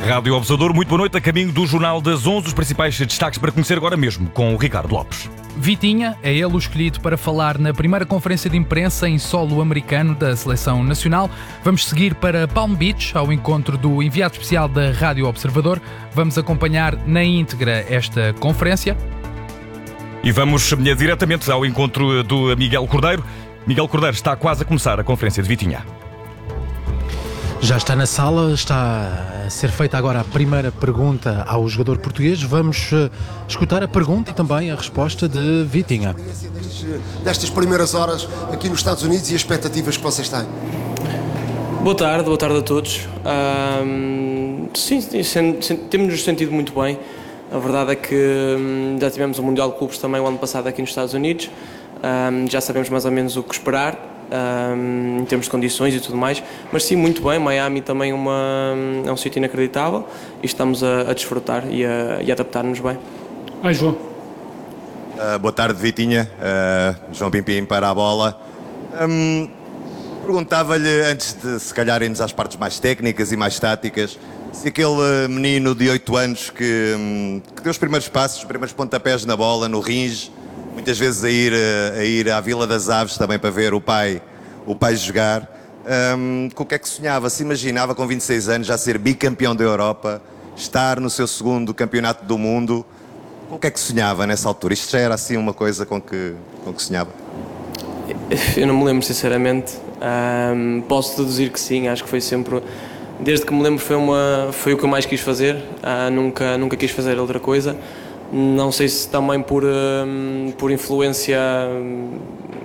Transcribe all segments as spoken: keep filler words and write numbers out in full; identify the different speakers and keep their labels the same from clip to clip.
Speaker 1: Rádio Observador, muito boa noite. A caminho do Jornal das onze, os principais destaques para conhecer agora mesmo com o Ricardo Lopes.
Speaker 2: Vitinha é ele o escolhido para falar na primeira conferência de imprensa em solo americano da Seleção Nacional. Vamos seguir para Palm Beach, ao encontro do enviado especial da Rádio Observador. Vamos acompanhar na íntegra esta conferência.
Speaker 1: E vamos diretamente ao encontro do Miguel Cordeiro. Miguel Cordeiro, está quase a começar a conferência de Vitinha.
Speaker 3: Já está na sala, está a ser feita agora a primeira pergunta ao jogador português. Vamos uh, escutar a pergunta e também a resposta de Vitinha.
Speaker 4: Destas primeiras horas aqui nos Estados Unidos e as expectativas que vocês têm?
Speaker 5: Boa tarde, boa tarde a todos. Um, sim, temos-nos sentido muito bem. A verdade é que um, já tivemos o Mundial de Clubes também o ano passado aqui nos Estados Unidos. Um, já sabemos mais ou menos o que esperar. Um, em termos de condições e tudo mais, mas sim, muito bem. Miami também uma, é um sítio inacreditável e estamos a, a desfrutar e a, e a adaptar-nos bem.
Speaker 6: Ai, João.
Speaker 7: Uh, boa tarde, Vitinha. Uh, João Pimpim para a bola. Um, Perguntava-lhe, antes de se calhar irmos às partes mais técnicas e mais táticas, se aquele menino de oito anos que, um, que deu os primeiros passos, os primeiros pontapés na bola, no ringe, muitas vezes a ir, a ir à Vila das Aves também para ver o pai, o pai jogar. Um, com o que é que sonhava? Se imaginava com vinte e seis anos já ser bicampeão da Europa, estar no seu segundo campeonato do mundo? Com o que é que sonhava nessa altura? Isto já era assim uma coisa com que, com que sonhava?
Speaker 5: Eu não me lembro sinceramente. Um, posso deduzir que sim, acho que foi sempre... Desde que me lembro foi, uma, foi o que eu mais quis fazer. Uh, nunca, nunca quis fazer outra coisa. Não sei se também por, um, por influência, um,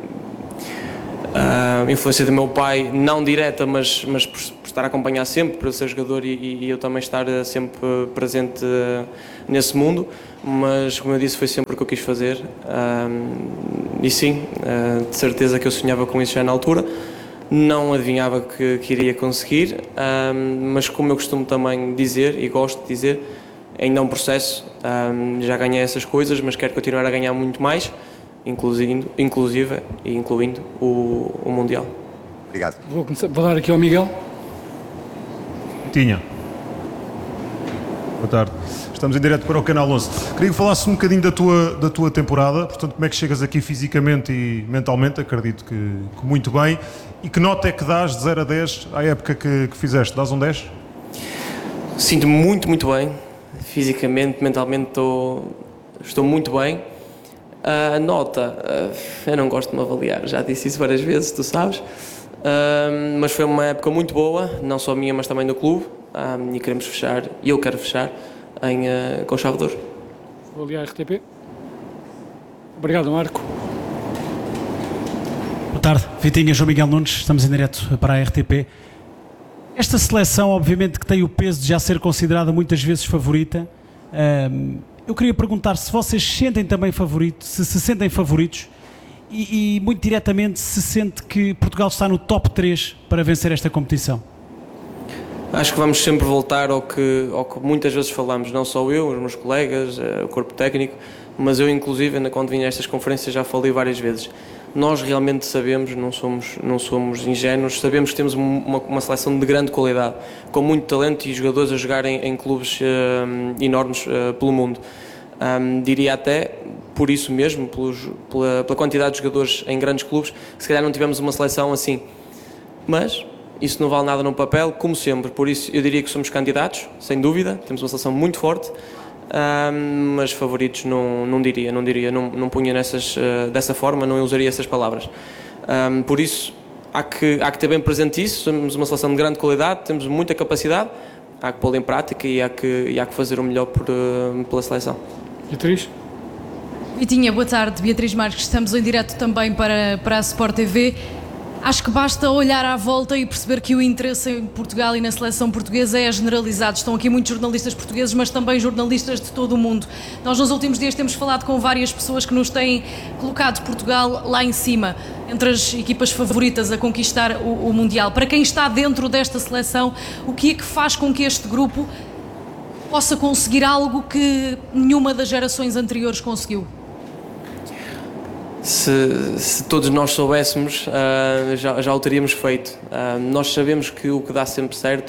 Speaker 5: uh, influência do meu pai, não direta, mas, mas por, por estar a acompanhar sempre, por eu ser jogador e, e eu também estar sempre presente uh, nesse mundo. Mas, como eu disse, foi sempre o que eu quis fazer. Um, e sim, uh, de certeza que eu sonhava com isso já na altura. Não adivinhava que, que iria conseguir, um, mas como eu costumo também dizer, e gosto de dizer, ainda é um processo. Um, já ganhei essas coisas, mas quero continuar a ganhar muito mais, inclusive, inclusive e incluindo o, o Mundial.
Speaker 7: Obrigado.
Speaker 6: Vou, começar, vou dar aqui ao Miguel.
Speaker 8: Tinha. Boa tarde. Estamos em direto para o Canal onze. Queria que falasse um bocadinho da tua, da tua temporada, portanto, como é que chegas aqui fisicamente e mentalmente, acredito que, que muito bem, e que nota é que dás de zero a dez à época que, que fizeste? Dás um dez?
Speaker 5: Sinto-me muito, muito bem. Fisicamente, mentalmente estou, estou muito bem. A nota, eu não gosto de me avaliar, já disse isso várias vezes, tu sabes, mas foi uma época muito boa, não só minha, mas também do clube, e queremos fechar, e eu quero fechar, em, com chave de ouro.
Speaker 6: Vou ali à R T P. Obrigado, Marco.
Speaker 9: Boa tarde, Vitinha, João Miguel Nunes, estamos em direto para a R T P. Esta seleção, obviamente, que tem o peso de já ser considerada muitas vezes favorita. Um, eu queria perguntar se vocês se sentem também favoritos, se se sentem favoritos e, e, muito diretamente, se sente que Portugal está no top três para vencer esta competição.
Speaker 5: Acho que vamos sempre voltar ao que, ao que muitas vezes falamos, não só eu, os meus colegas, o corpo técnico, mas eu, inclusive, quando vim a estas conferências, já falei várias vezes. Nós realmente sabemos, não somos, não somos ingênuos, sabemos que temos uma, uma seleção de grande qualidade, com muito talento e jogadores a jogarem em clubes uh, enormes uh, pelo mundo. Um, diria até, por isso mesmo, pelos, pela, pela quantidade de jogadores em grandes clubes, que se calhar não tivemos uma seleção assim. Mas isso não vale nada no papel, como sempre. Por isso eu diria que somos candidatos, sem dúvida, temos uma seleção muito forte. Um, mas favoritos não, não diria, não diria, não, não punha nessas, uh, dessa forma, não usaria essas palavras. Um, por isso, há que, há que ter bem presente isso, somos uma seleção de grande qualidade, temos muita capacidade, há que pô-la em prática e há que, e há que fazer o melhor por, uh, pela seleção.
Speaker 6: Beatriz?
Speaker 10: Vitinha, boa tarde, Beatriz Marques, estamos em direto também para, para a Sport T V. Acho que basta olhar à volta e perceber que o interesse em Portugal e na seleção portuguesa é generalizado. Estão aqui muitos jornalistas portugueses, mas também jornalistas de todo o mundo. Nós nos últimos dias temos falado com várias pessoas que nos têm colocado Portugal lá em cima, entre as equipas favoritas a conquistar o, o Mundial. Para quem está dentro desta seleção, o que é que faz com que este grupo possa conseguir algo que nenhuma das gerações anteriores conseguiu?
Speaker 5: Se, se todos nós soubéssemos, uh, já, já o teríamos feito. Uh, nós sabemos que o que dá sempre certo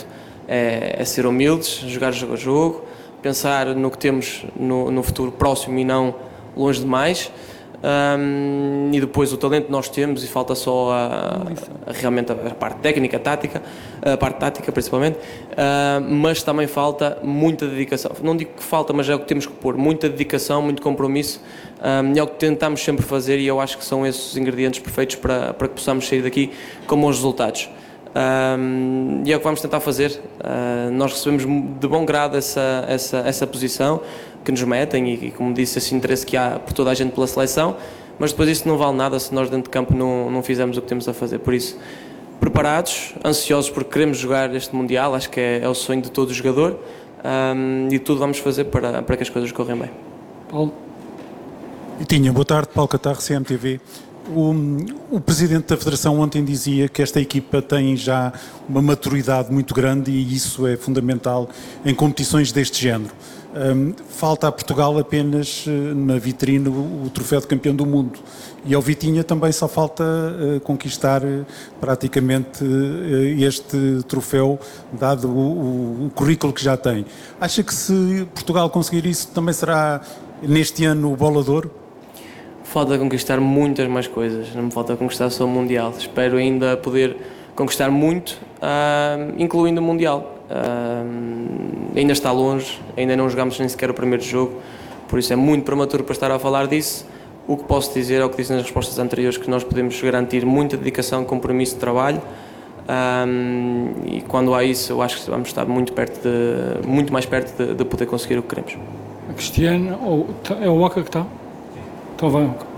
Speaker 5: é, é ser humildes, jogar jogo a jogo, pensar no que temos no, no futuro próximo e não longe demais. Um, e depois o talento que nós temos, e falta só a, a, realmente a parte técnica, a tática, a parte tática principalmente, uh, mas também falta muita dedicação. Não digo que falta, mas é o que temos que pôr, muita dedicação, muito compromisso, um, e é o que tentamos sempre fazer, e eu acho que são esses os ingredientes perfeitos para, para que possamos sair daqui com bons resultados. Um, e é o que vamos tentar fazer. Uh, nós recebemos de bom grado essa, essa, essa posição que nos metem e, e, como disse, esse interesse que há por toda a gente pela seleção, mas depois isso não vale nada se nós dentro de campo não, não fizermos o que temos a fazer. Por isso, preparados, ansiosos porque queremos jogar este Mundial, acho que é, é o sonho de todo o jogador, um, e tudo vamos fazer para, para que as coisas correm bem.
Speaker 6: Paulo.
Speaker 11: Vitinha, boa tarde, Paulo Catarro, C M T V. O, o Presidente da Federação ontem dizia que esta equipa tem já uma maturidade muito grande e isso é fundamental em competições deste género. Um, falta a Portugal apenas uh, na vitrine o, o troféu de campeão do mundo e ao Vitinha também só falta uh, conquistar uh, praticamente uh, este troféu, dado o, o, o currículo que já tem. Acha que se Portugal conseguir isso também será neste ano o Bola de Ouro?
Speaker 5: Falta conquistar muitas mais coisas, não me falta conquistar só o Mundial. Espero ainda poder conquistar muito, uh, incluindo o Mundial. Uh, ainda está longe, ainda não jogámos nem sequer o primeiro jogo, por isso é muito prematuro para estar a falar disso. O que posso dizer é o que disse nas respostas anteriores, que nós podemos garantir muita dedicação, compromisso de trabalho, um, e quando há isso eu acho que vamos estar muito, perto de, muito mais perto de, de poder conseguir o que queremos.
Speaker 6: A Cristiana, ou, é o Oca que está? Então vai, Oca.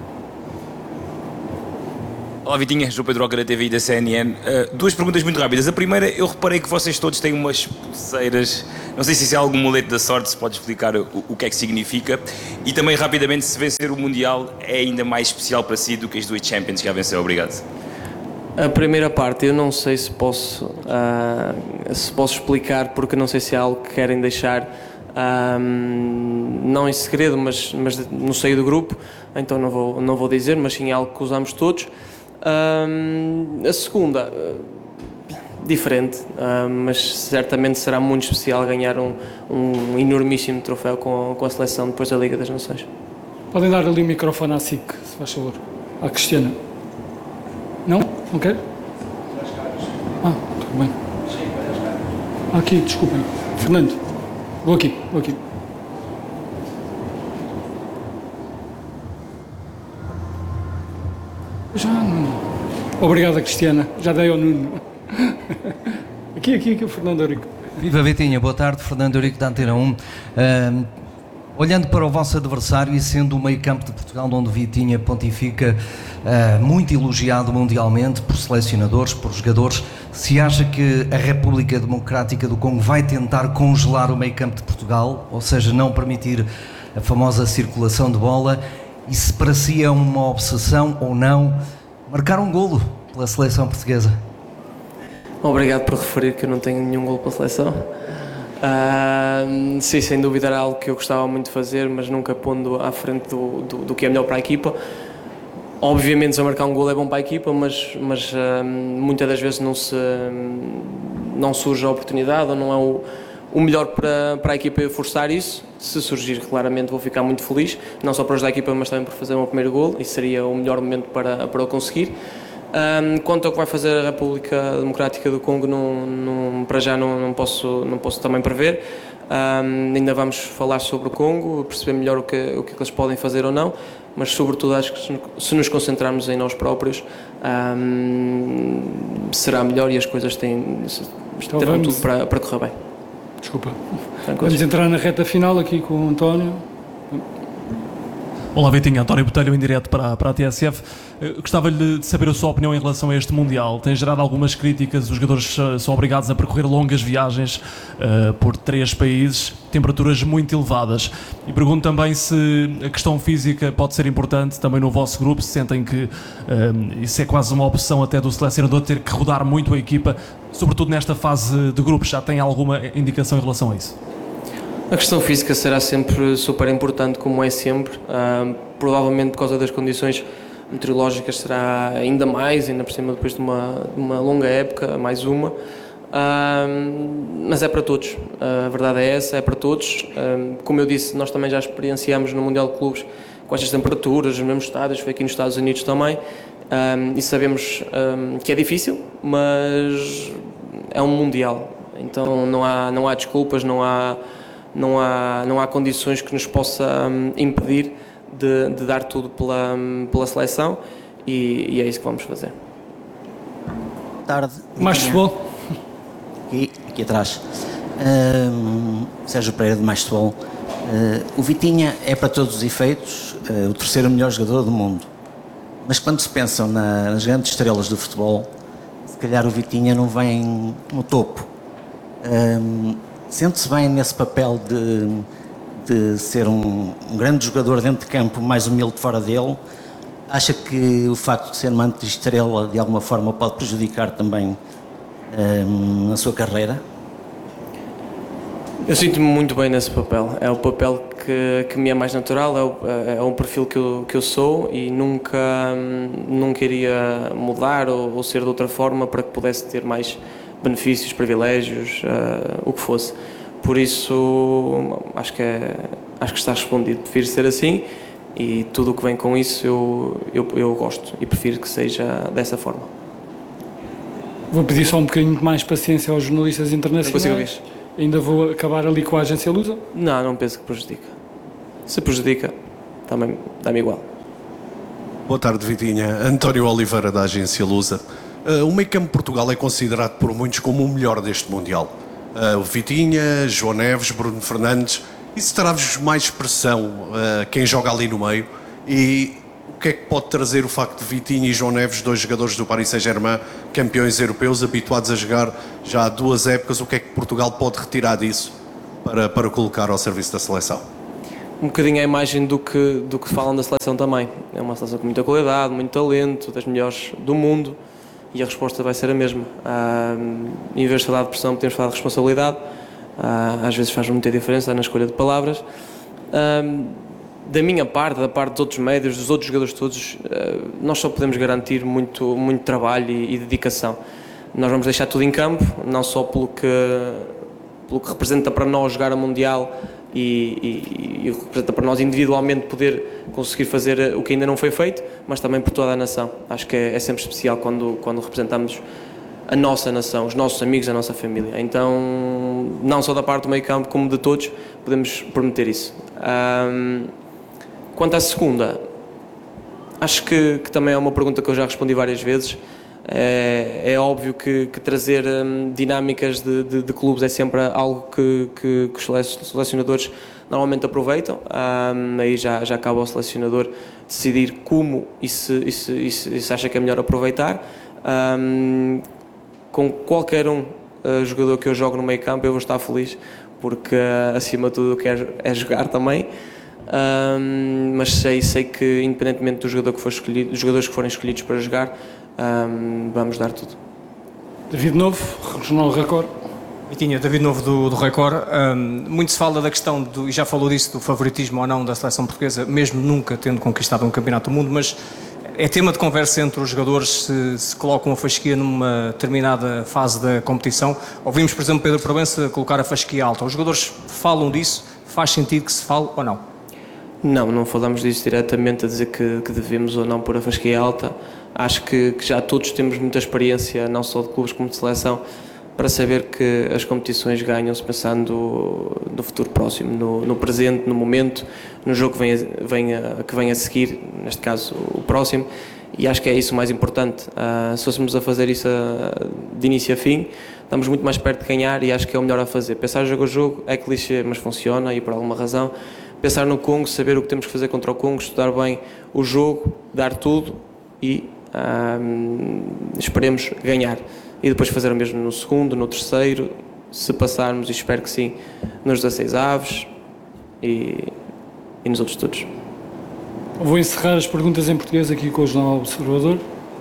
Speaker 12: Olá Vitinha, João Pedro Oca da T V I da C N N. Uh, duas perguntas muito rápidas. A primeira, eu reparei que vocês todos têm umas pulseiras, não sei se isso é algum amuleto da sorte, se pode explicar o, o que é que significa. E também rapidamente, se vencer o Mundial é ainda mais especial para si do que as duas Champions que já venceu. Obrigado.
Speaker 5: A primeira parte, eu não sei se posso, uh, se posso explicar, porque não sei se é algo que querem deixar um, não em segredo, mas, mas no seio do grupo, então não vou, não vou dizer, mas sim é algo que usamos todos. Um, a segunda, uh, diferente, uh, mas certamente será muito especial ganhar um, um enormíssimo troféu com, com a seleção depois da Liga das Nações.
Speaker 6: Podem dar ali o microfone à S I C, se faz favor, à Cristiana. Não? Não quer? Ah, tudo bem. Aqui, desculpem. Fernando, vou aqui, vou aqui. Já, Nuno. Obrigado, Cristiana. Já dei ao Nuno. Aqui, aqui, aqui, o Fernando Eurico.
Speaker 13: Viva Vitinha, boa tarde. Fernando Eurico da Antena um. Uh, olhando para o vosso adversário e sendo o meio campo de Portugal, onde Vitinha pontifica, uh, muito elogiado mundialmente por selecionadores, por jogadores, se acha que a República Democrática do Congo vai tentar congelar o meio campo de Portugal, ou seja, não permitir a famosa circulação de bola, e se para si é uma obsessão ou não marcar um golo pela seleção portuguesa?
Speaker 5: Obrigado por referir que eu não tenho nenhum golo pela seleção. Uh, sim, sem dúvida era algo que eu gostava muito de fazer, mas nunca pondo à frente do, do, do que é melhor para a equipa. Obviamente, se eu marcar um golo é bom para a equipa, mas, mas uh, muitas das vezes não, se, não surge a oportunidade ou não é o, o melhor para, para a equipa forçar isso. Se surgir, claramente vou ficar muito feliz, não só para ajudar a equipa, mas também por fazer o meu primeiro golo, e seria o melhor momento para, para o conseguir. Um, quanto ao que vai fazer a República Democrática do Congo, não, não, para já não, não, posso, não posso também prever. Um, ainda vamos falar sobre o Congo, perceber melhor o que, o que eles podem fazer ou não, mas sobretudo acho que se nos concentrarmos em nós próprios, um, será melhor e as coisas têm,
Speaker 6: então
Speaker 5: terão
Speaker 6: vamos...
Speaker 5: tudo para, para correr bem.
Speaker 6: Desculpa. Vamos entrar na reta final aqui com o António.
Speaker 14: Olá Vitinho, António Botelho em direto para, para a T S F. Gostava-lhe de saber a sua opinião em relação a este Mundial. Tem gerado algumas críticas, os jogadores são obrigados a percorrer longas viagens uh, por três países, temperaturas muito elevadas. E pergunto também se a questão física pode ser importante também no vosso grupo, se sentem que uh, isso é quase uma opção até do selecionador ter que rodar muito a equipa, sobretudo nesta fase de grupos. Já tem alguma indicação em relação a isso?
Speaker 5: A questão física será sempre super importante, como é sempre. Uh, provavelmente por causa das condições meteorológicas será ainda mais, ainda por cima depois de uma, de uma longa época, mais uma. Um, mas é para todos, a verdade é essa, é para todos. Um, como eu disse, nós também já experienciamos no Mundial de Clubes com estas temperaturas, nos mesmos estádios, foi aqui nos Estados Unidos também, um, e sabemos um, que é difícil, mas é um Mundial, então não há, não há desculpas, não há, não, há, não há condições que nos possa um, impedir de, de dar tudo pela, pela seleção, e, e é isso que vamos fazer.
Speaker 15: Boa tarde.
Speaker 6: Mais futebol.
Speaker 15: Aqui, aqui atrás. Um, Sérgio Pereira de Mais Futebol. Uh, o Vitinha é para todos os efeitos uh, o terceiro melhor jogador do mundo. Mas quando se pensam na, nas grandes estrelas do futebol, se calhar o Vitinha não vem no topo. Um, Sente-se bem nesse papel de, de ser um, um grande jogador dentro de campo, mais humilde fora dele? Acha que o facto de ser uma anti-estrela de alguma forma pode prejudicar também um, na sua carreira?
Speaker 5: Eu sinto-me muito bem nesse papel. É o papel que, que me é mais natural, é, o, é um perfil que eu, que eu sou e nunca, nunca iria mudar ou, ou ser de outra forma para que pudesse ter mais benefícios, privilégios, uh, o que fosse. Por isso, acho que, é, acho que está respondido. Prefiro ser assim e tudo o que vem com isso eu, eu, eu gosto e prefiro que seja dessa forma.
Speaker 6: Vou pedir só um bocadinho de mais paciência aos jornalistas internacionais.
Speaker 5: Não consigo ouvir.
Speaker 6: Ainda vou acabar ali com a agência Lusa?
Speaker 5: Não, não penso que prejudica. Se prejudica, também dá-me igual.
Speaker 16: Boa tarde, Vitinha. António Oliveira, da agência Lusa. Uh, o meio campo de Portugal é considerado por muitos como o melhor deste Mundial. Uh, o Vitinha, João Neves, Bruno Fernandes. Isso terá-vos mais pressão uh, quem joga ali no meio? E o que é que pode trazer o facto de Vitinha e João Neves, dois jogadores do Paris Saint-Germain, campeões europeus, habituados a jogar já há duas épocas, o que é que Portugal pode retirar disso para, para colocar ao serviço da seleção?
Speaker 5: Um bocadinho a imagem do que, do que falam da seleção também. É uma seleção com muita qualidade, muito talento, das melhores do mundo, e a resposta vai ser a mesma. Ah, em vez de falar de pressão, podemos falar de responsabilidade. Ah, às vezes faz muita diferença na escolha de palavras. Ah, da minha parte, da parte dos outros médios, dos outros jogadores todos, nós só podemos garantir muito, muito trabalho e, e dedicação. Nós vamos deixar tudo em campo, não só pelo que, pelo que representa para nós jogar a Mundial e, e, e representa para nós individualmente poder conseguir fazer o que ainda não foi feito, mas também por toda a nação. Acho que é, é sempre especial quando, quando representamos a nossa nação, os nossos amigos, a nossa família. Então, não só da parte do meio campo, como de todos, podemos prometer isso. Um, Quanto à segunda, acho que, que também é uma pergunta que eu já respondi várias vezes. É, é óbvio que, que trazer hum, dinâmicas de, de, de clubes é sempre algo que, que, que os selecionadores normalmente aproveitam. Um, aí já, já acaba o selecionador decidir como e se, e se, e se, e se acha que é melhor aproveitar. Um, com qualquer um uh, jogador que eu jogo no meio campo eu vou estar feliz, porque uh, acima de tudo eu quero é jogar também. Um, mas sei, sei que independentemente do jogador que for escolhido, dos jogadores que forem escolhidos para jogar, um, vamos dar tudo.
Speaker 6: David Novo, Jornal Record.
Speaker 17: Vitinha, David Novo do, do Record. Um, muito se fala da questão, do, e já falou disso, do favoritismo ou não da seleção portuguesa, mesmo nunca tendo conquistado um campeonato do mundo, mas é tema de conversa entre os jogadores se, se colocam a fasquia numa determinada fase da competição. Ouvimos, por exemplo, Pedro Proença colocar a fasquia alta. Os jogadores falam disso? Faz sentido que se fale ou não?
Speaker 5: Não, não falamos disso diretamente a dizer que, que devemos ou não pôr a fasquia alta. Acho que, que já todos temos muita experiência, não só de clubes como de seleção, para saber que as competições ganham-se pensando no futuro próximo, no, no presente, no momento, no jogo que vem, a, vem a, que vem a seguir, neste caso o próximo, e acho que é isso o mais importante. Uh, se fôssemos a fazer isso a, de início a fim, estamos muito mais perto de ganhar e acho que é o melhor a fazer. Pensar jogo a jogo é clichê, mas funciona e por alguma razão. Pensar no Congo, saber o que temos que fazer contra o Congo, estudar bem o jogo, dar tudo e um, esperemos ganhar. E depois fazer o mesmo no segundo, no terceiro, se passarmos, e espero que sim, nos dezasseis aves e, e nos outros todos.
Speaker 6: Vou encerrar as perguntas em português aqui com o Jornal Observador.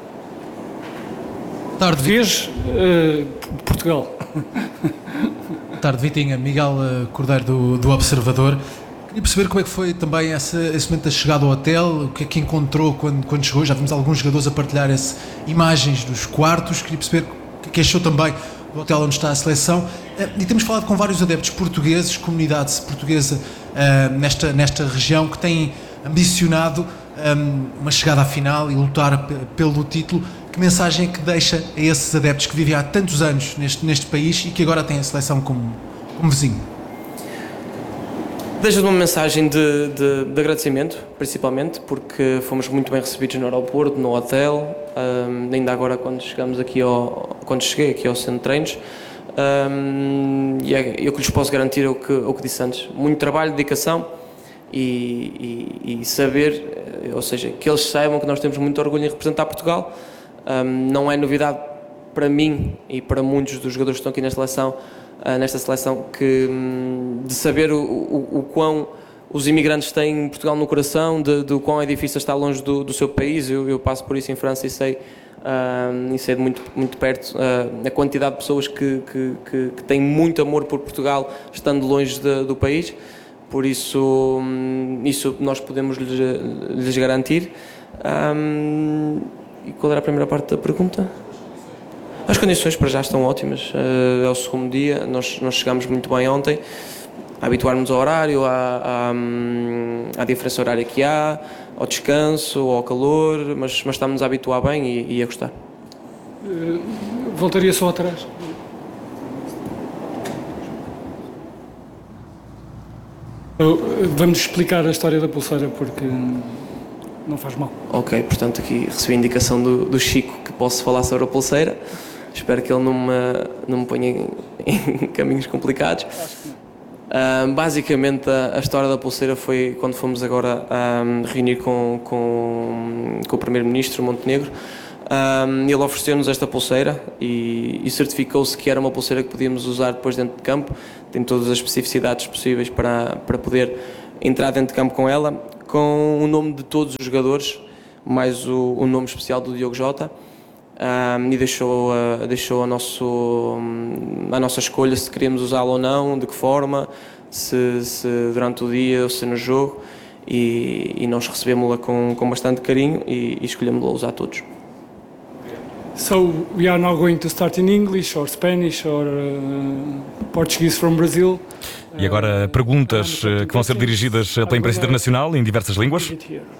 Speaker 3: Tarde,
Speaker 6: Vês uh, Portugal.
Speaker 3: Tarde, Vitinha. Miguel Cordeiro do, do Observador. Queria perceber como é que foi também essa, esse momento da chegada ao hotel, o que é que encontrou quando, quando chegou. Já vimos alguns jogadores a partilhar esse, imagens dos quartos. Queria perceber o que achou também do hotel onde está a seleção. E temos falado com vários adeptos portugueses, comunidade portuguesa uh, nesta, nesta região, que têm ambicionado um, uma chegada à final e lutar p- pelo título. Que mensagem é que deixa a esses adeptos que vivem há tantos anos neste, neste país e que agora têm a seleção como, como vizinho?
Speaker 5: Deixo-te uma mensagem de, de, de agradecimento, principalmente, porque fomos muito bem recebidos no aeroporto, no hotel, um, ainda agora quando chegamos aqui ao, quando cheguei aqui ao centro de treinos, um, e é, eu que lhes posso garantir o que, o que disse antes, muito trabalho, dedicação e, e, e saber, ou seja, que eles saibam que nós temos muito orgulho em representar Portugal. Um, não é novidade para mim e para muitos dos jogadores que estão aqui na seleção, uh, nesta seleção, que, um, de saber o, o, o quão os imigrantes têm Portugal no coração, de, de o quão é difícil estar longe do, do seu país. Eu, eu passo por isso em França e sei, uh, e sei de muito, muito perto uh, a quantidade de pessoas que, que, que, que têm muito amor por Portugal estando longe de, do país. Por isso, um, isso nós podemos lhes, lhes garantir. Um, E qual era a primeira parte da pergunta? As condições para já estão ótimas. É o segundo dia, nós, nós chegámos muito bem ontem, a habituarmos ao horário, à, à, à diferença horária que há, ao descanso, ao calor, mas, mas estamos a habituar bem e, e a gostar.
Speaker 6: Uh, voltaria só atrás. Uh, vamos explicar a história da pulseira porque não faz mal.
Speaker 5: Ok, portanto aqui recebi a indicação do, do Chico que posso falar sobre a pulseira. Espero que ele não me, não me ponha em, em caminhos complicados. Uh, basicamente a, a história da pulseira foi quando fomos agora um, reunir com, com, com o primeiro-ministro Montenegro. Um, ele ofereceu-nos esta pulseira e, e certificou-se que era uma pulseira que podíamos usar depois dentro de campo. Tem todas as especificidades possíveis para, para poder entrar dentro de campo com ela, com o nome de todos os jogadores, mais o, o nome especial do Diogo Jota, um, e deixou, uh, deixou a, nosso, um, a nossa escolha se queríamos usá-lo ou não, de que forma, se, se durante o dia ou se no jogo, e, e nós recebemos-la com, com bastante carinho e, e escolhemos-la usar todos.
Speaker 6: So we are now going to start in English or Spanish or uh, Portuguese from Brazil.
Speaker 1: E agora perguntas uh, que vão ser dirigidas pela imprensa internacional em diversas línguas.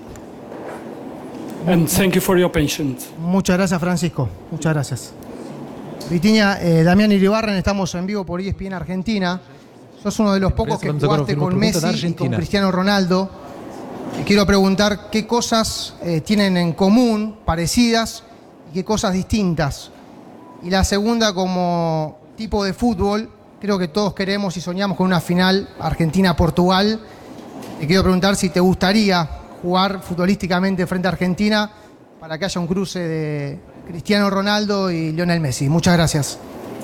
Speaker 6: And thank you for your patience.
Speaker 18: Muchas gracias, Francisco. Muchas gracias. Vitinha, eh, Damián Iribarren, estamos en vivo por E S P N Argentina. Sos uno de los pocos que jugaste con Messi y con Cristiano Ronaldo. Y quiero preguntar qué cosas eh, tienen en común, parecidas, y qué cosas distintas. Y la segunda, como tipo de fútbol, creo que todos queremos y soñamos con una final Argentina-Portugal. Te quiero preguntar si te gustaría jugar futbolísticamente frente a Argentina para que haya un cruce de Cristiano Ronaldo y Lionel Messi. Muchas gracias.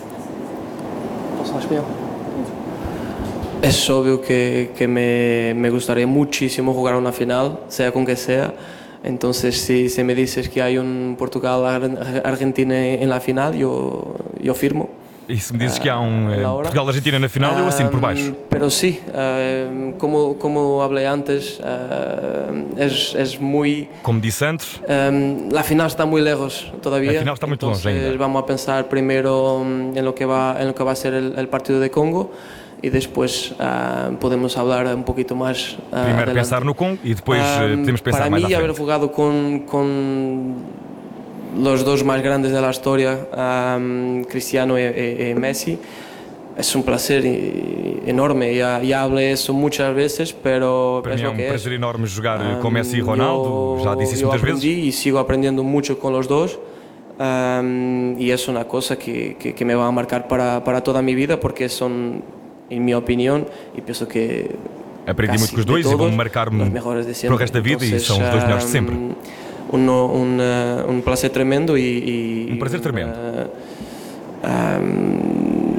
Speaker 5: Es obvio que, que me, me gustaría muchísimo jugar una final, sea con que sea. Entonces, si, si me dices que hay un Portugal-Argentina en la final, yo, yo firmo.
Speaker 1: E se me dizes que há um uh, Portugal-Argentina na final, eu assino por baixo.
Speaker 5: Pero sí, uh, como, como hablé antes, uh, es, es muy...
Speaker 1: Como disse antes,
Speaker 5: um, la final está muy lejos todavía.
Speaker 1: A final está muito longe ainda.
Speaker 5: Vamos a pensar primero en lo que va, en lo que va a ser el, el partido de Congo y después uh, podemos hablar un poquito más uh,
Speaker 1: primeiro adelante. Pensar no Congo e depois um, podemos pensar
Speaker 5: para
Speaker 1: mais
Speaker 5: mí
Speaker 1: à frente.
Speaker 5: haber jugado con, con los dos más grandes de la historia, um, Cristiano y, y, y Messi, es un placer enorme. Ya, ya hablé eso muchas veces, pero
Speaker 1: para
Speaker 5: es
Speaker 1: mí
Speaker 5: lo
Speaker 1: é um
Speaker 5: que
Speaker 1: prazer
Speaker 5: es.
Speaker 1: enorme jogar
Speaker 5: Um,
Speaker 1: com Messi e Ronaldo,
Speaker 5: yo,
Speaker 1: já disse isso
Speaker 5: yo
Speaker 1: muitas
Speaker 5: aprendí
Speaker 1: vezes.
Speaker 5: y sigo aprendiendo mucho con los dos. Um, y es una cosa que, que, que me va a marcar para, para toda mi vida, porque son, en mi opinión, y pienso que
Speaker 1: aprendi muito com os dois e vão marcar-me para o resto da vida. Entonces, e são os dois melhores de sempre.
Speaker 5: Um, un, un, uh, un placer tremendo y, y
Speaker 1: um prazer tremendo.
Speaker 5: Uh, um,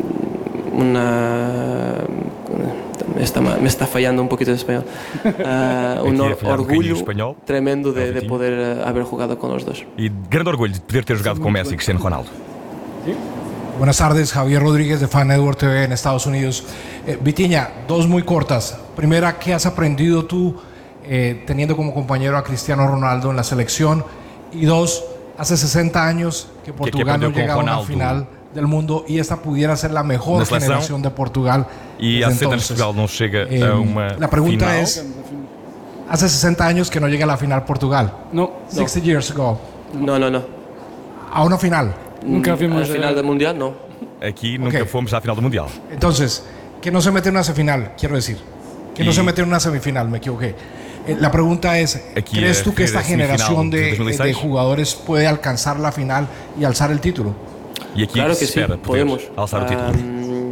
Speaker 5: una me está, me está fallando un poquito de español. Uh, un or, orgullo
Speaker 1: um
Speaker 5: tremendo de, de poder uh, haber jugado con los dos.
Speaker 1: E grande orgulho de poder ter jogado com Messi e Cristiano Ronaldo.
Speaker 19: Buenas tardes, Javier Rodríguez de Fan Network T V en Estados Unidos. Eh, Vitinha, dos muy cortas. Primera, ¿qué has aprendido tú eh, teniendo como compañero a Cristiano Ronaldo en la selección? Y dos, hace sesenta años que Portugal no llegaba a una final del mundo y esta pudiera ser la mejor
Speaker 1: Na seleção,
Speaker 19: generación de Portugal.
Speaker 1: E há
Speaker 19: desde
Speaker 1: sessenta anos
Speaker 19: entonces.
Speaker 1: Portugal não chega
Speaker 19: Eh,
Speaker 1: a uma
Speaker 19: la pregunta
Speaker 1: final.
Speaker 19: es, hace sesenta años que no llega a la final Portugal.
Speaker 17: No.
Speaker 19: sixty years ago.
Speaker 5: No, no, no.
Speaker 19: A una final.
Speaker 17: Nunca vimos
Speaker 5: a final del Mundial, no.
Speaker 1: Aqui nunca
Speaker 19: Ok.
Speaker 1: fomos à final do Mundial.
Speaker 19: Entonces, que no se mete en una semifinal, quiero decir. Que no
Speaker 1: Y-
Speaker 19: se mete en una semifinal, me equivoqué. Eh, la pregunta es,
Speaker 1: Aquí,
Speaker 19: ¿crees
Speaker 1: eh,
Speaker 19: tú que esta
Speaker 1: semifinal
Speaker 19: generación
Speaker 1: de
Speaker 19: de,
Speaker 1: dos mil e
Speaker 19: de
Speaker 1: seis?
Speaker 19: jugadores puede alcanzar la final y alzar el título?
Speaker 1: E aqui
Speaker 5: Claro
Speaker 1: se
Speaker 5: que sí,
Speaker 1: espera poder
Speaker 5: podemos.
Speaker 1: alçar o título.
Speaker 5: Am,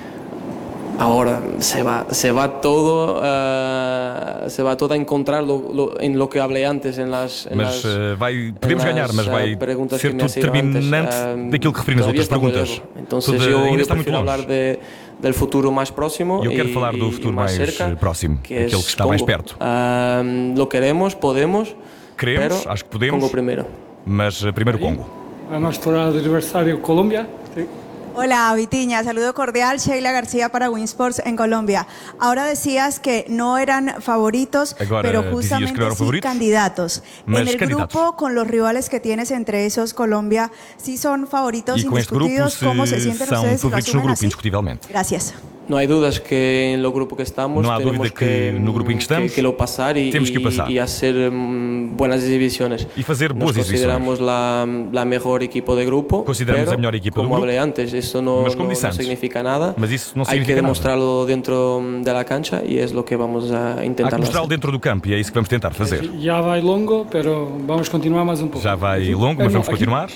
Speaker 5: ahora se va, se va todo, ah, se va todo a encontrar lo, lo- en lo que hablé antes en las, en
Speaker 1: Mas
Speaker 5: las,
Speaker 1: eh, vai, podemos
Speaker 5: en
Speaker 1: ganhar,
Speaker 5: las,
Speaker 1: mas
Speaker 5: ah,
Speaker 1: vai
Speaker 5: preguntas
Speaker 1: ser
Speaker 5: que me
Speaker 1: tudo
Speaker 5: has hecho antes.
Speaker 1: determinante
Speaker 5: Am,
Speaker 1: daquilo que referi nas
Speaker 5: todavía
Speaker 1: outras
Speaker 5: está muy
Speaker 1: perguntas.
Speaker 5: lejos. Entonces
Speaker 1: Tudo
Speaker 5: yo,
Speaker 1: ainda
Speaker 5: yo
Speaker 1: está muito
Speaker 5: prefiero hablar
Speaker 1: longe.
Speaker 5: de, del futuro más próximo
Speaker 1: Eu quero
Speaker 5: y,
Speaker 1: falar do
Speaker 5: y-
Speaker 1: futuro
Speaker 5: y más
Speaker 1: mais
Speaker 5: cerca,
Speaker 1: próximo,
Speaker 5: que
Speaker 1: aquele
Speaker 5: es
Speaker 1: que está mais
Speaker 5: Congo.
Speaker 1: perto.
Speaker 5: Am, lo queremos, podemos,
Speaker 1: Queremos,
Speaker 5: pero
Speaker 1: acho que podemos,
Speaker 5: Congo primero.
Speaker 1: mas eh, primeiro Congo.
Speaker 6: A nuestro adversario Colombia. Sí.
Speaker 20: Hola, Vitiña, saludo cordial, Sheila García para Winsports en Colombia. Ahora decías que no eran favoritos,
Speaker 1: Agora,
Speaker 20: pero
Speaker 1: dizias que
Speaker 20: justamente
Speaker 1: no eram
Speaker 20: sí
Speaker 1: favoritos?
Speaker 20: candidatos.
Speaker 1: Mas
Speaker 20: En el
Speaker 1: candidatos.
Speaker 20: grupo, con los rivales que tienes entre esos, Colombia, ¿sí son favoritos
Speaker 1: E com este grupo
Speaker 20: indiscutidos? ¿Cómo se
Speaker 1: se
Speaker 20: sienten
Speaker 1: são
Speaker 20: ustedes? ¿Lo
Speaker 1: favoritos no
Speaker 20: asumen
Speaker 1: grupo,
Speaker 20: así?
Speaker 1: indiscutivelmente.
Speaker 20: Gracias.
Speaker 5: No hay dudas que en lo grupo que estamos
Speaker 1: No há
Speaker 5: tenemos
Speaker 1: dúvida que no grupo em que estamos,
Speaker 5: que, que lo pasar y,
Speaker 1: temos que o passar.
Speaker 5: y- y hacer mm, buenas exhibiciones.
Speaker 1: E fazer
Speaker 5: Nos
Speaker 1: boas exibições.
Speaker 5: consideramos la, la mejor equipo de grupo,
Speaker 1: Consideramos
Speaker 5: pero,
Speaker 1: a melhor equipa do
Speaker 5: como
Speaker 1: grupo.
Speaker 5: hablé antes, esto no,
Speaker 1: Mas como
Speaker 5: no-
Speaker 1: disse
Speaker 5: no
Speaker 1: antes,
Speaker 5: significa nada.
Speaker 1: Mas isso não
Speaker 5: Hay que
Speaker 1: significa nada.
Speaker 5: demostrarlo dentro mm, de la cancha y es lo que vamos a
Speaker 1: Há
Speaker 5: intentar
Speaker 1: que mostrá-lo
Speaker 5: hacer.
Speaker 1: dentro do campo e é isso que vamos tentar fazer.
Speaker 6: Ya va longo, pero vamos a continuar más un poco.
Speaker 1: Já vai longo, mas
Speaker 6: Eh, no,
Speaker 1: vamos
Speaker 6: aquí-
Speaker 1: continuar.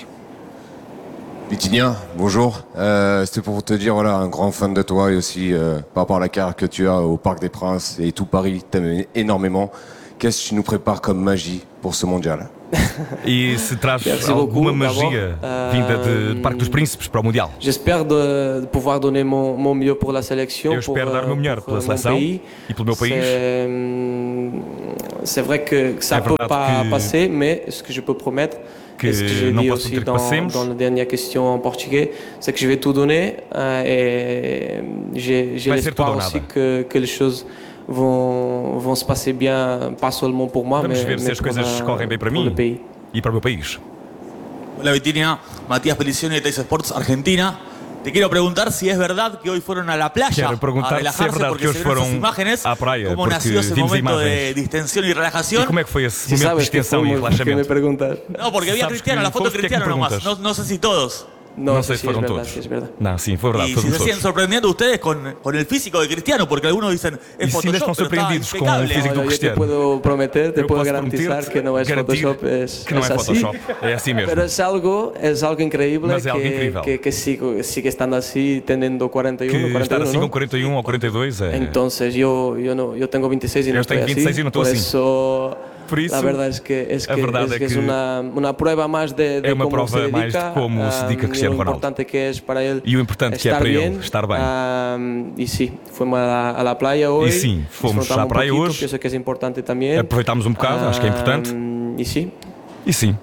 Speaker 21: Vitinha, bonjour. Euh, C'était pour te dire, voilà, un grand fan de toi et aussi euh, par rapport à la carrière que tu as au Parc des Princes et tout Paris t'aime énormément. Qu'est-ce que tu nous prépares comme magie pour ce mondial?
Speaker 1: E se traz
Speaker 5: Merci
Speaker 1: alguma
Speaker 5: beaucoup,
Speaker 1: magia
Speaker 5: d'abord.
Speaker 1: vinda de,
Speaker 5: Euh,
Speaker 1: do Parque dos Príncipes para o Mundial.
Speaker 5: J'espère de, de pouvoir donner mon, mon mieux pour la sélection.
Speaker 1: Eu espero
Speaker 5: pour,
Speaker 1: dar o meu
Speaker 5: euh,
Speaker 1: melhor
Speaker 5: pour,
Speaker 1: pela
Speaker 5: euh, mon
Speaker 1: seleção
Speaker 5: pays.
Speaker 1: e pelo meu país.
Speaker 5: C'est, hum, C'est vrai que ça
Speaker 1: É
Speaker 5: ne peut
Speaker 1: verdade
Speaker 5: pas
Speaker 1: que-
Speaker 5: passer, mais ce que je peux promettre,
Speaker 1: que
Speaker 5: et ce que j'ai
Speaker 1: não
Speaker 5: dit
Speaker 1: posso
Speaker 5: aussi
Speaker 1: prometer que
Speaker 5: dans,
Speaker 1: passemos.
Speaker 5: dans la dernière question en portugais, c'est que je vais tout donner euh, et j'ai j'ai
Speaker 1: Vai ser tudo
Speaker 5: l'espoir
Speaker 1: ou
Speaker 5: aussi
Speaker 1: nada.
Speaker 5: que, que les choses vont, vont se passer bien, pas seulement pour moi,
Speaker 1: Vamos
Speaker 5: mais,
Speaker 1: ver se
Speaker 5: mais
Speaker 1: as
Speaker 5: pour,
Speaker 1: coisas
Speaker 5: euh,
Speaker 1: correm bem para
Speaker 5: pour
Speaker 1: mim
Speaker 5: le pays.
Speaker 1: e para o meu país.
Speaker 22: Hola Vitinha, Matías Pelicioni de Teis Sports Argentina. Te quiero preguntar si es verdad que hoy fueron a la playa
Speaker 1: Quero
Speaker 22: a
Speaker 1: perguntar se é
Speaker 22: relajarse
Speaker 1: verdade
Speaker 22: porque
Speaker 1: que hoje
Speaker 22: se vieron
Speaker 1: foram
Speaker 22: esas imágenes.
Speaker 1: à praia,
Speaker 22: ¿Cómo
Speaker 1: porque
Speaker 22: nació ese
Speaker 1: vimos
Speaker 22: momento de
Speaker 1: imagens.
Speaker 22: distensión y relajación?
Speaker 1: E como é que foi esse
Speaker 5: Si
Speaker 1: momento de
Speaker 5: sabes que
Speaker 1: extensão e
Speaker 5: fuimos, ¿por qué me
Speaker 1: relaxamento?
Speaker 5: preguntas?
Speaker 22: No, porque había
Speaker 1: Sabes
Speaker 22: Cristiano,
Speaker 1: que
Speaker 22: la foto
Speaker 1: foste que é que me
Speaker 22: Cristiano nomás.
Speaker 1: perguntas.
Speaker 22: No, no sé si todos.
Speaker 5: No,
Speaker 1: Não
Speaker 5: sí,
Speaker 1: sei
Speaker 5: sí,
Speaker 1: se foram
Speaker 5: es verdad,
Speaker 1: todos.
Speaker 5: sí, es verdad.
Speaker 1: Não, sim, foi verdade,
Speaker 22: Y si
Speaker 1: fomos
Speaker 22: se siguen
Speaker 1: todos.
Speaker 22: sorprendiendo ustedes con, con el físico de Cristiano, porque algunos dicen
Speaker 1: E
Speaker 22: es
Speaker 1: se ainda estão
Speaker 22: Photoshop, pero está
Speaker 1: surpreendidos com o
Speaker 22: impecable.
Speaker 1: físico do
Speaker 5: Yo te
Speaker 1: Cristiano.
Speaker 5: puedo prometer, te
Speaker 1: Eu
Speaker 5: puedo
Speaker 1: posso
Speaker 5: garantizar
Speaker 1: prometer-te,
Speaker 5: que no es
Speaker 1: garantir
Speaker 5: Photoshop, es,
Speaker 1: que não
Speaker 5: es
Speaker 1: é
Speaker 5: así.
Speaker 1: Photoshop, é assim mesmo.
Speaker 5: Pero es algo, es algo increíble
Speaker 1: Mas é algo
Speaker 5: que,
Speaker 1: incrível.
Speaker 5: que, que sigo, sigue estando así, teniendo cuarenta y uno,
Speaker 1: Que
Speaker 5: cuarenta y
Speaker 1: estar
Speaker 5: uno,
Speaker 1: assim
Speaker 5: ¿no?
Speaker 1: com quarenta e um ou quarenta e dois é...
Speaker 5: Entonces yo, yo, no, yo tengo veintiséis y no
Speaker 1: Eu
Speaker 5: estoy
Speaker 1: tenho
Speaker 5: así.
Speaker 1: vinte e seis e não estou
Speaker 5: por
Speaker 1: assim.
Speaker 5: eso,
Speaker 1: Por isso,
Speaker 5: la verdad es que es,
Speaker 1: a
Speaker 5: que,
Speaker 1: verdade
Speaker 5: es,
Speaker 1: é
Speaker 5: que es
Speaker 1: que
Speaker 5: una, una prueba más de, de
Speaker 1: é uma
Speaker 5: cómo se
Speaker 1: prova mais
Speaker 5: dedica,
Speaker 1: de como se dedica
Speaker 5: um,
Speaker 1: Cristiano
Speaker 5: y lo
Speaker 1: Ronaldo.
Speaker 5: importante que es para él
Speaker 1: E o importante que é
Speaker 5: estar
Speaker 1: para
Speaker 5: bien.
Speaker 1: ele estar bem.
Speaker 5: Um, y sí, fuimos a la, a la playa hoy.
Speaker 1: E sim, fomos
Speaker 5: disfrutamos
Speaker 1: à praia
Speaker 5: un poquito,
Speaker 1: hoje.
Speaker 5: Pienso que es importante también.
Speaker 1: Aproveitámos um bocado, acho que é importante.
Speaker 5: Um, y sí.
Speaker 1: E sim.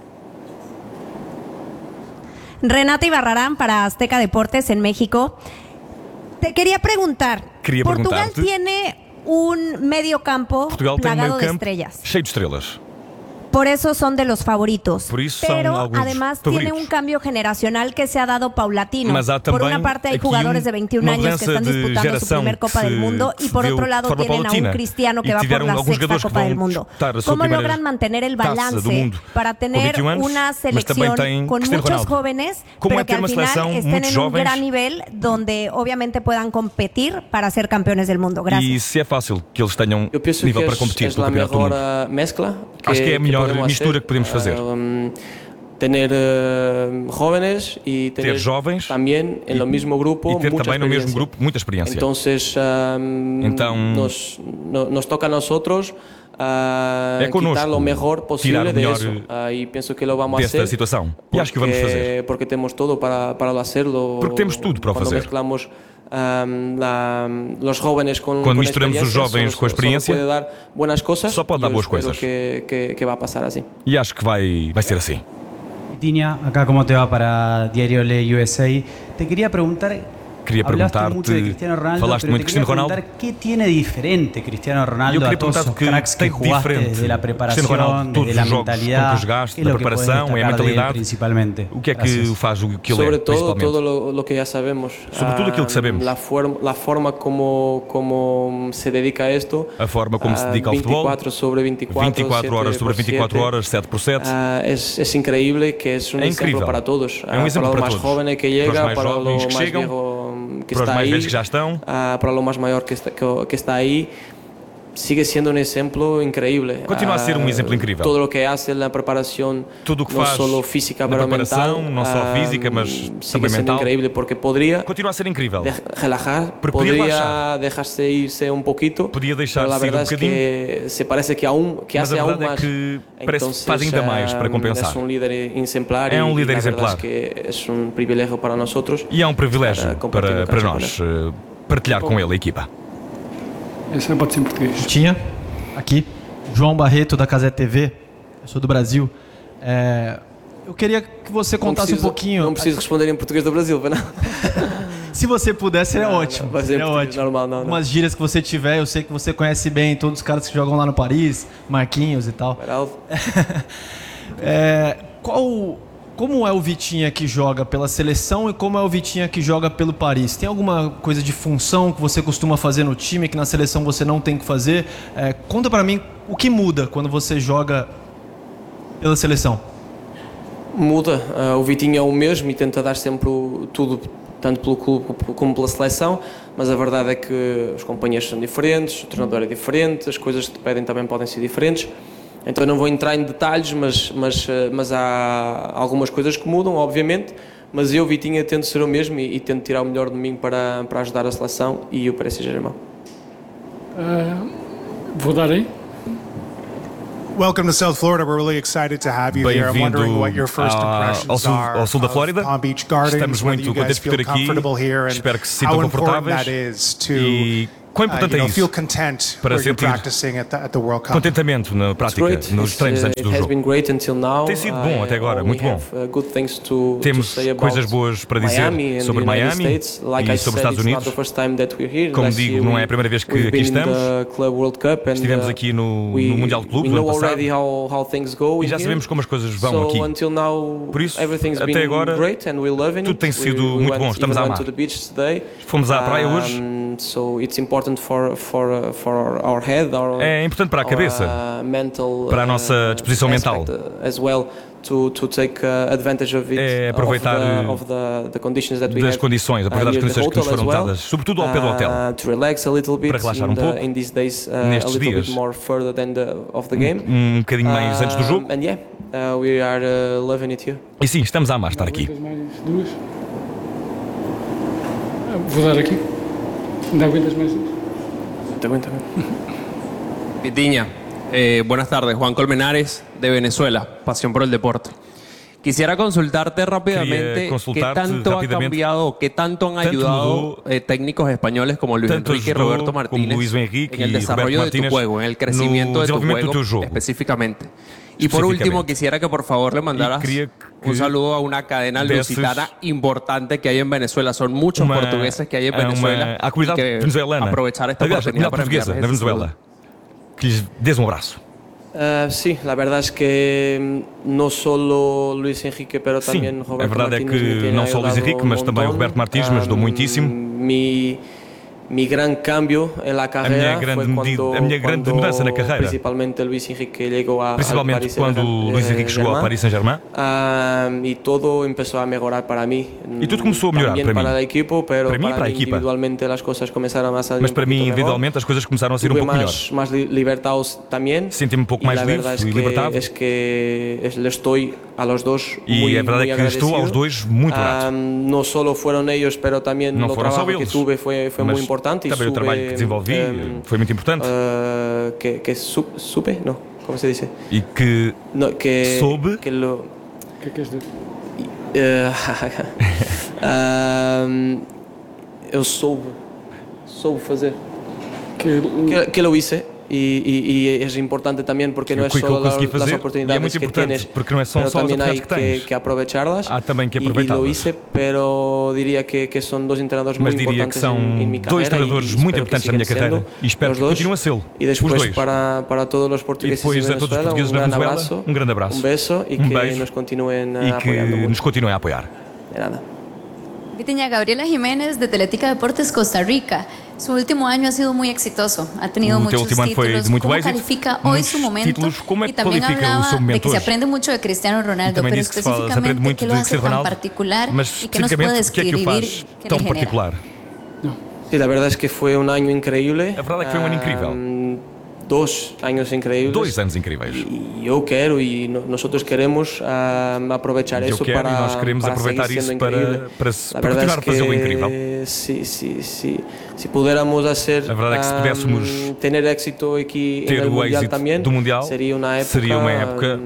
Speaker 23: Renata Ibarrarán para Azteca Deportes en México. Te quería preguntar,
Speaker 1: Quería
Speaker 23: Portugal
Speaker 1: preguntarte.
Speaker 23: tiene un medio campo
Speaker 1: Portugal tem um
Speaker 23: plagado
Speaker 1: meio
Speaker 23: de
Speaker 1: campo
Speaker 23: estrellas.
Speaker 1: cheio de estrelas.
Speaker 23: Por eso son de los favoritos.
Speaker 1: Por isso são
Speaker 23: Pero
Speaker 1: alguns
Speaker 23: además
Speaker 1: favoritos.
Speaker 23: tiene un cambio generacional que se ha dado paulatino.
Speaker 1: Mas há
Speaker 23: Por
Speaker 1: também
Speaker 23: una parte hay
Speaker 1: aqui
Speaker 23: jugadores
Speaker 1: um-
Speaker 23: de veintiún
Speaker 1: uma
Speaker 23: años que
Speaker 1: mudança
Speaker 23: están
Speaker 1: de
Speaker 23: disputando su
Speaker 1: geração
Speaker 23: primer Copa
Speaker 1: que
Speaker 23: del Mundo
Speaker 1: se
Speaker 23: y por
Speaker 1: deu
Speaker 23: otro
Speaker 1: de
Speaker 23: lado
Speaker 1: forma
Speaker 23: tienen a
Speaker 1: paulatina.
Speaker 23: un Cristiano que
Speaker 1: E
Speaker 23: va por
Speaker 1: tiveram
Speaker 23: la
Speaker 1: alguns
Speaker 23: sexta
Speaker 1: jogadores que
Speaker 23: Copa
Speaker 1: vão
Speaker 23: del Mundo.
Speaker 1: disputar a sua
Speaker 23: ¿Cómo
Speaker 1: primeira
Speaker 23: logran mantener el
Speaker 1: taça do
Speaker 23: balance
Speaker 1: mundo
Speaker 23: para
Speaker 1: com
Speaker 23: tener
Speaker 1: vinte e um anos,
Speaker 23: una
Speaker 1: mas também
Speaker 23: selección
Speaker 1: tem
Speaker 23: con
Speaker 1: Cristiano
Speaker 23: muchos
Speaker 1: Ronaldo.
Speaker 23: jóvenes,
Speaker 1: Como
Speaker 23: pero
Speaker 1: é
Speaker 23: que
Speaker 1: ter
Speaker 23: al
Speaker 1: uma
Speaker 23: final
Speaker 1: seleção
Speaker 23: estén
Speaker 1: muitos
Speaker 23: en un
Speaker 1: jovens?
Speaker 23: gran nivel donde obviamente puedan competir para ser campeones del mundo? Gracias.
Speaker 1: E se é fácil que eles tenham
Speaker 5: Yo pienso
Speaker 1: nível
Speaker 5: que
Speaker 1: para
Speaker 5: es,
Speaker 1: competir
Speaker 5: es
Speaker 1: pelo
Speaker 5: la
Speaker 1: Campeonato do
Speaker 5: mejor
Speaker 1: Mundo.
Speaker 5: uh, mezcla que,
Speaker 1: Acho que é a melhor
Speaker 5: podemos
Speaker 1: mistura
Speaker 5: hacer.
Speaker 1: que podemos fazer.
Speaker 5: Um, tener uh, jóvenes y tener
Speaker 1: Ter jovens
Speaker 5: también en
Speaker 1: e-
Speaker 5: lo mismo grupo
Speaker 1: e ter
Speaker 5: mucha
Speaker 1: também no mesmo
Speaker 5: experiencia.
Speaker 1: grupo muita experiência.
Speaker 5: Entonces um,
Speaker 1: Então,
Speaker 5: nos, no- nos toca a nosotros uh,
Speaker 1: é connosco
Speaker 5: quitar lo mejor posible
Speaker 1: tirar o
Speaker 5: de
Speaker 1: melhor
Speaker 5: eso. Uh, y pienso que lo vamos a
Speaker 1: desta
Speaker 5: hacer
Speaker 1: situação. E acho que o vamos fazer.
Speaker 5: porque temos todo para, para lo hacerlo.
Speaker 1: Porque temos tudo para o
Speaker 5: Cuando
Speaker 1: fazer.
Speaker 5: mezclamos um, la, los jóvenes con,
Speaker 1: Quando
Speaker 5: con
Speaker 1: misturamos os
Speaker 5: experiencia,
Speaker 1: jovens
Speaker 5: solo-
Speaker 1: com a experiência,
Speaker 5: solo puede dar buenas cosas.
Speaker 1: só pode dar
Speaker 5: y yo
Speaker 1: boas
Speaker 5: espero
Speaker 1: coisas.
Speaker 5: Que, que, que va a pasar así.
Speaker 1: E acho que vai, vai ser assim.
Speaker 24: Vitinha, acá cómo te va para Diario Le U S A. Te quería preguntar,
Speaker 1: queria perguntar-te, falaste muito de Cristiano Ronaldo.
Speaker 2: ¿Qué tiene diferente Cristiano Ronaldo a todos los cracks que jugaste desde la preparación, desde la mentalidad?
Speaker 1: ¿Qué es lo que puedes destacar de él principalmente? O que é que o faz o que ele
Speaker 5: Sobre
Speaker 1: é,
Speaker 5: todo, todo lo, lo que ya sabemos.
Speaker 1: Sobre tudo aquilo que sabemos.
Speaker 5: La, forma, la forma como, como se dedica a esto.
Speaker 1: A forma como se dedica ao futebol.
Speaker 5: veinticuatro sobre veinticuatro,
Speaker 1: veintiquatro horas sobre veintiquatro horas, sete por sete.
Speaker 5: Uh, es, es increíble, que es un
Speaker 1: é
Speaker 5: ejemplo para todos.
Speaker 1: É um exemplo
Speaker 5: para
Speaker 1: para
Speaker 5: los
Speaker 1: todos.
Speaker 5: más jóvenes que llega,
Speaker 1: para os mais
Speaker 5: para
Speaker 1: jovens
Speaker 5: lo
Speaker 1: que
Speaker 5: más
Speaker 1: chegam,
Speaker 5: viejo que
Speaker 1: para
Speaker 5: está
Speaker 1: os mais
Speaker 5: ahí,
Speaker 1: velhos que já estão,
Speaker 5: uh, para lo más mayor que está, que, que está ahí. Sigue siendo un ejemplo increíble.
Speaker 1: Continua a ser um exemplo incrível.
Speaker 5: Todo lo que hace en la preparación,
Speaker 1: tudo o que
Speaker 5: no
Speaker 1: faz
Speaker 5: solo física,
Speaker 1: na
Speaker 5: pero
Speaker 1: preparação,
Speaker 5: mental,
Speaker 1: não só física, mas
Speaker 5: sigue
Speaker 1: também
Speaker 5: siendo
Speaker 1: mental.
Speaker 5: increíble porque podría
Speaker 1: Continua a ser incrível.
Speaker 5: de relajar,
Speaker 1: Podia
Speaker 5: podría
Speaker 1: relaxar.
Speaker 5: dejarse irse un poquito.
Speaker 1: Podia deixar
Speaker 5: pero la
Speaker 1: de ir
Speaker 5: verdad
Speaker 1: um
Speaker 5: es
Speaker 1: bocadinho.
Speaker 5: que se parece que aún que
Speaker 1: Mas
Speaker 5: hace
Speaker 1: a
Speaker 5: aún
Speaker 1: verdade
Speaker 5: más.
Speaker 1: é que parece que
Speaker 5: Entonces,
Speaker 1: faz ainda mais para
Speaker 5: um,
Speaker 1: compensar.
Speaker 5: Es un líder exemplar.
Speaker 1: É um
Speaker 5: y,
Speaker 1: líder
Speaker 5: y la
Speaker 1: exemplar.
Speaker 5: verdad es que es un privilegio para nosotros.
Speaker 1: E é um privilégio
Speaker 5: compartir
Speaker 1: para,
Speaker 5: o
Speaker 1: para
Speaker 5: cancha
Speaker 1: nós eh, partilhar com ele a equipa.
Speaker 6: Esse não pode ser em português.
Speaker 4: Tinha aqui, João Barreto da Casé T V, eu sou do Brasil. É, eu queria que você contasse
Speaker 5: preciso,
Speaker 4: um pouquinho.
Speaker 5: Não preciso responder em português do Brasil, não?
Speaker 4: Se você pudesse, seria
Speaker 5: Não,
Speaker 4: ótimo.
Speaker 5: não,
Speaker 4: seria
Speaker 5: em português
Speaker 4: ótimo.
Speaker 5: normal, não, não.
Speaker 4: Umas gírias que você tiver, eu sei que você conhece bem todos os caras que jogam lá no Paris, Marquinhos e tal. É, qual, como é o Vitinha que joga pela seleção e como é o Vitinha que joga pelo Paris? Tem alguma coisa de função que você costuma fazer no time que na seleção você não tem que fazer? É, conta pra mim o que muda quando você joga pela seleção.
Speaker 5: Muda, uh, o Vitinho é o mesmo e tenta dar sempre o, tudo, tanto pelo clube como pela seleção, mas a verdade é que os companheiros são diferentes, o treinador é diferente, as coisas que te pedem também podem ser diferentes. Então eu não vou entrar em detalhes, mas, mas, mas há algumas coisas que mudam, obviamente, mas eu, Vitinha, tento ser o mesmo e, e tento tirar o melhor de mim para, para ajudar a seleção e o Paris Saint-Germain.
Speaker 6: Uh, vou dar aí.
Speaker 7: Welcome to South Florida. We're really excited to have you here. I'm wondering what your first impressions
Speaker 1: ao sul,
Speaker 7: are
Speaker 1: ao sul da Flórida.
Speaker 7: of Palm Beach Gardens,
Speaker 1: Estamos
Speaker 7: whether
Speaker 1: muito
Speaker 7: you guys
Speaker 1: contentes por
Speaker 7: feel
Speaker 1: ter aqui.
Speaker 7: comfortable here and
Speaker 1: Espero que se
Speaker 7: how
Speaker 1: sintam
Speaker 7: important
Speaker 1: confortáveis.
Speaker 7: that is to
Speaker 1: E quão importante
Speaker 7: uh, you know,
Speaker 1: é isso
Speaker 7: feel content
Speaker 1: para
Speaker 7: where you're
Speaker 1: sentir
Speaker 7: practicing at the, at the World Cup.
Speaker 1: contentamento na prática, nos treinos antes do jogo. Tem sido bom até agora, muito bom. Temos coisas boas para dizer sobre Miami e sobre os Estados Unidos. Como digo, não é a primeira vez que aqui estamos. Estivemos aqui no, no Mundial de Clubes no ano passado e já sabemos como as coisas vão aqui. Por isso, até agora, tudo tem sido muito bom. Estamos a amar. Fomos à praia hoje.
Speaker 5: So it's important for for for our head, our,
Speaker 1: é importante para a cabeça,
Speaker 5: our, uh, mental,
Speaker 1: para a nossa disposição
Speaker 5: uh,
Speaker 1: mental.
Speaker 5: As well, to to take uh, advantage of it,
Speaker 1: é aproveitar
Speaker 5: of the, of the, the conditions that we
Speaker 1: das
Speaker 5: have,
Speaker 1: condições, aproveitar as condições que nos foram
Speaker 5: well,
Speaker 1: dadas, sobretudo ao pé do hotel,
Speaker 5: uh, to relax a little bit
Speaker 1: para relaxar um
Speaker 5: the,
Speaker 1: pouco
Speaker 5: in these days, uh,
Speaker 1: nestes
Speaker 5: a little
Speaker 1: dias,
Speaker 5: bit more further than the of the game,
Speaker 1: um, um bocadinho mais uh, antes do jogo.
Speaker 5: And yeah, uh, we are uh, loving it here.
Speaker 1: E sim, estamos a amar estar aqui.
Speaker 6: Duas. Vou dar aqui. Ainda aguentas mais duas?
Speaker 5: Te aguento.
Speaker 24: Vitinha, eh, buenas tardes. Juan Colmenares, de Venezuela, pasión por el deporte. Quisiera consultarte rápidamente qué tanto ha cambiado, qué tanto han ayudado eh, técnicos españoles como Luis Enrique y Roberto Martínez en el desarrollo de tu juego, en el crecimiento de tu juego específicamente. Y por último, quisiera que por favor le mandaras un saludo a una cadena lusitana importante que hay en Venezuela. Son muchos
Speaker 1: uma,
Speaker 24: portugueses que hay en Venezuela.
Speaker 1: A comunidade
Speaker 24: que
Speaker 1: venezuelana.
Speaker 24: Aprovechar esta
Speaker 1: Aliás,
Speaker 24: oportunidad para
Speaker 1: portuguesa na Venezuela. Que lhes des um abraço.
Speaker 5: Uh, sí, la verdad es que no solo Luis Enrique, pero
Speaker 1: Sim,
Speaker 5: también Roberto
Speaker 1: a verdade
Speaker 5: Martínez
Speaker 1: é que não só Luis Enrique, mas também o Roberto Martínez me ajudou muitíssimo.
Speaker 5: Mi, mi gran cambio en la carrera
Speaker 1: grande
Speaker 5: fue cuando,
Speaker 1: a minha grande
Speaker 5: cuando
Speaker 1: mudança na carreira.
Speaker 5: Principalmente Luis Enrique llegó a
Speaker 1: Principalmente
Speaker 5: Paris
Speaker 1: quando Luis Enrique chegou ao Paris Saint-Germain.
Speaker 5: Uh, y todo empezó a mejorar para mí.
Speaker 1: E tudo começou a melhorar para mim.
Speaker 5: Para el equipo, pero
Speaker 1: para mim e
Speaker 5: para
Speaker 1: para a
Speaker 5: mí
Speaker 1: equipa.
Speaker 5: individualmente las cosas comenzaron a salir
Speaker 1: Mas para
Speaker 5: un
Speaker 1: mim,
Speaker 5: poquito
Speaker 1: individualmente,
Speaker 5: mejor.
Speaker 1: as coisas começaram a ser um
Speaker 5: Tuve
Speaker 1: pouco
Speaker 5: más,
Speaker 1: melhores.
Speaker 5: más libertados también.
Speaker 1: Senti-me um pouco mais livre
Speaker 5: es
Speaker 1: e
Speaker 5: que,
Speaker 1: libertado.
Speaker 5: Es que le estoy a los dos
Speaker 1: e
Speaker 5: muy,
Speaker 1: a verdade
Speaker 5: muy
Speaker 1: é que estou aos dois muito grato.
Speaker 5: Um, no solo fueron ellos, pero también
Speaker 1: não
Speaker 5: el
Speaker 1: foram
Speaker 5: trabajo
Speaker 1: só eles,
Speaker 5: que tuve fue, fue
Speaker 1: mas
Speaker 5: muy importante.
Speaker 1: também
Speaker 5: y
Speaker 1: o trabalho que desenvolvi
Speaker 5: um,
Speaker 1: foi muito importante.
Speaker 5: Uh, que que su, supe, no, ¿cómo se dice?
Speaker 1: E que
Speaker 5: no, que,
Speaker 1: soube.
Speaker 5: Que lo,
Speaker 6: ¿Qué quieres decir?
Speaker 5: Uh, um, eu soube, soube fazer.
Speaker 6: Que,
Speaker 5: que, que lo hice. y, y es importante también porque no es solo la, las oportunidades que tienes, pero también hay que, que aprovecharlas.
Speaker 1: Há também que
Speaker 5: y, y lo hice, pero diría que, que son dos entrenadores muy importantes en, en mi carrera.
Speaker 1: Dois treinadores
Speaker 5: y,
Speaker 1: muito importantes na minha carreira e espero que continuem a ser.
Speaker 5: Y después para, para todos los portugueses de Venezuela, un gran abrazo,
Speaker 1: un grande abraço,
Speaker 5: un beso y
Speaker 1: um
Speaker 5: que
Speaker 1: beijo,
Speaker 5: nos continúen
Speaker 1: e que
Speaker 5: apoyando
Speaker 1: nos continuem a apoiar.
Speaker 5: De nada.
Speaker 8: Vitinha, Gabriela Jiménez de Atlética Deportes Costa Rica. Su último año ha sido muy exitoso, ha tenido
Speaker 1: o
Speaker 8: muchos títulos.
Speaker 1: ¿Cómo
Speaker 8: éxito, califica hoy su momento?
Speaker 1: Títulos, ¿cómo
Speaker 8: y también hablaba de que se aprende mucho de Cristiano Ronaldo, pero específicamente qué lo hace tan particular y qué nos puede describir
Speaker 1: que tão particular.
Speaker 5: Sí, la verdad es que fue un año increíble.
Speaker 1: La verdad es que fue un año incrível.
Speaker 5: Um, dos años increíbles.
Speaker 1: Dois anos incríveis.
Speaker 5: E eu quero e no, nosotros queremos uh, aprovechar
Speaker 1: eu
Speaker 5: isso
Speaker 1: quero,
Speaker 5: para,
Speaker 1: e nós queremos
Speaker 5: para
Speaker 1: aproveitar
Speaker 5: seguir
Speaker 1: isso
Speaker 5: sendo
Speaker 1: para,
Speaker 5: increíble.
Speaker 1: para,
Speaker 5: La
Speaker 1: para continuar
Speaker 5: es
Speaker 1: a fazê-lo incrível.
Speaker 5: Si, si, si, si pudiéramos hacer,
Speaker 1: a verdade é que se pudéssemos
Speaker 5: um, ter éxito aqui
Speaker 1: ter
Speaker 5: no
Speaker 1: o
Speaker 5: mundial
Speaker 1: êxito
Speaker 5: também,
Speaker 1: do mundial,
Speaker 5: seria uma época,
Speaker 1: seria uma época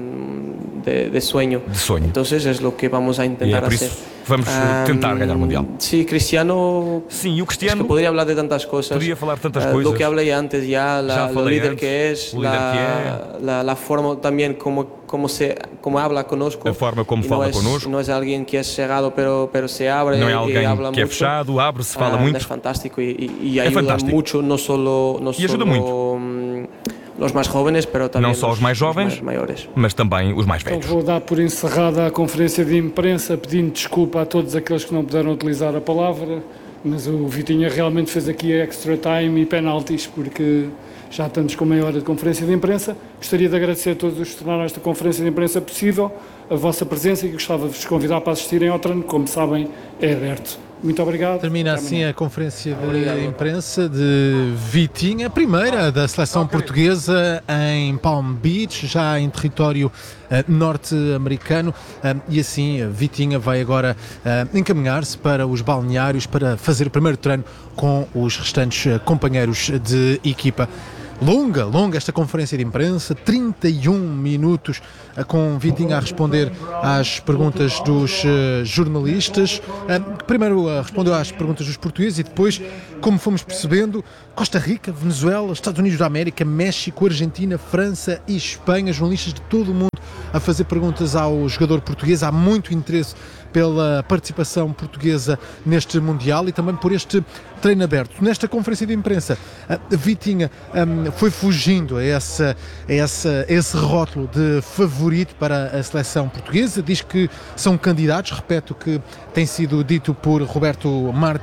Speaker 5: de, de sueño.
Speaker 1: De sueño.
Speaker 5: Entonces es lo que vamos a intentar
Speaker 1: e é por
Speaker 5: hacer.
Speaker 1: Isso vamos um, tentar ganhar o mundial.
Speaker 5: Sí, Cristiano.
Speaker 1: Sim, o Cristiano.
Speaker 5: Es que podría hablar de tantas cosas.
Speaker 1: Podia falar de tantas
Speaker 5: uh,
Speaker 1: coisas.
Speaker 5: Lo que hablé antes ya, la,
Speaker 1: já
Speaker 5: lo líder
Speaker 1: antes,
Speaker 5: que es, la,
Speaker 1: que é.
Speaker 5: la, la forma también como como se como habla conosco.
Speaker 1: A forma como
Speaker 5: y
Speaker 1: fala
Speaker 5: no es,
Speaker 1: conosco.
Speaker 5: No es alguien que es cerrado, pero pero se abre
Speaker 1: não é alguém
Speaker 5: y habla
Speaker 1: que
Speaker 5: mucho.
Speaker 1: é fechado, abre-se, fala
Speaker 5: uh,
Speaker 1: muito.
Speaker 5: Es fantástico y, y, y
Speaker 1: é
Speaker 5: ayuda
Speaker 1: fantástico.
Speaker 5: mucho, no solo no
Speaker 1: e ajuda
Speaker 5: solo,
Speaker 1: muito.
Speaker 5: Um, los más jóvenes, pero también
Speaker 1: não só os mais jovens,
Speaker 5: os mais maiores.
Speaker 1: mas também os mais velhos.
Speaker 6: Então vou dar por encerrada a conferência de imprensa, pedindo desculpa a todos aqueles que não puderam utilizar a palavra, mas o Vitinha realmente fez aqui extra time e penaltis, porque já estamos com meia hora de conferência de imprensa. Gostaria de agradecer a todos os que tornaram esta conferência de imprensa possível, a vossa presença, e gostava de vos convidar para assistirem ao treino, como sabem, é aberto. Muito obrigado.
Speaker 3: Termina assim a conferência de imprensa de Vitinha, a primeira da seleção portuguesa em Palm Beach, já em território uh, norte-americano, uh, e assim Vitinha vai agora uh, encaminhar-se para os balneários para fazer o primeiro treino com os restantes uh, companheiros de equipa. Longa, longa esta conferência de imprensa, trinta e um minutos com Vitinha a responder às perguntas dos uh, jornalistas. Uh, primeiro uh, respondeu às perguntas dos portugueses e depois, como fomos percebendo, Costa Rica, Venezuela, Estados Unidos da América, México, Argentina, França e Espanha, jornalistas de todo o mundo a fazer perguntas ao jogador português. Há muito interesse pela participação portuguesa neste Mundial e também por este treino aberto. Nesta conferência de imprensa, a Vitinha um, foi fugindo a, essa, a, essa, a esse rótulo de favorito para a seleção portuguesa. Diz que são candidatos, repete o que tem sido dito por Roberto Martins.